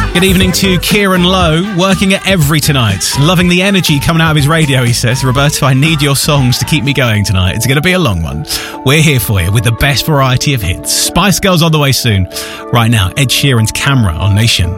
Good evening to Kieran Lowe, working at Every tonight. Loving the energy coming out of his radio, he says. Roberto, I need your songs to keep me going tonight. It's going to be a long one. We're here for you with the best variety of hits. Spice Girls on the way soon. Right now, Ed Sheeran's Camera on Nation.